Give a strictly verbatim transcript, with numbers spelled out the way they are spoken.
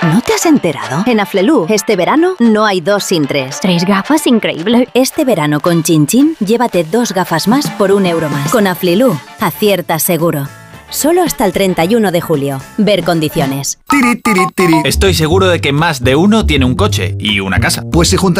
¿No te has enterado? En Aflelu, este verano no hay dos sin tres. Tres gafas, increíble. Este verano con Chin Chin, llévate dos gafas más por un euro más. Con Aflelu, aciertas seguro. Solo hasta el treinta y uno de julio. Ver condiciones. Tiri, tiri, tiri. Estoy seguro de que más de uno tiene un coche y una casa. Pues si juntas